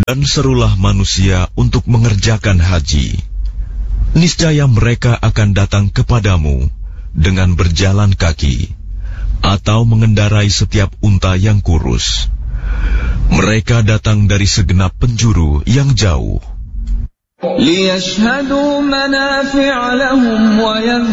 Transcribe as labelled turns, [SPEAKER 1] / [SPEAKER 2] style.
[SPEAKER 1] Dan serulah manusia untuk mengerjakan haji. Niscaya mereka akan datang kepadamu dengan berjalan kaki atau mengendarai setiap unta yang kurus. Mereka datang dari segenap penjuru yang jauh.
[SPEAKER 2] لِيَشْهَدُوا مَنَافِعَ لَهُمْ